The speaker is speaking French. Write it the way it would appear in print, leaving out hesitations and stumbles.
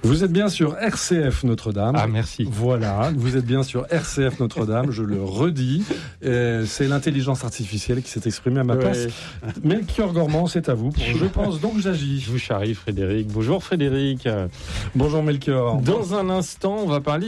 Vous êtes bien sur RCF Notre-Dame. Ah, merci. Voilà, vous êtes bien sur RCF Notre-Dame, je le redis. C'est l'intelligence artificielle qui s'est exprimée à ma place. Melchior Gormand, c'est à vous pour Je pense donc j'agis. Je vous charrie, Frédéric. Bonjour, Frédéric. Bonjour, Melchior. Dans un instant, on va parler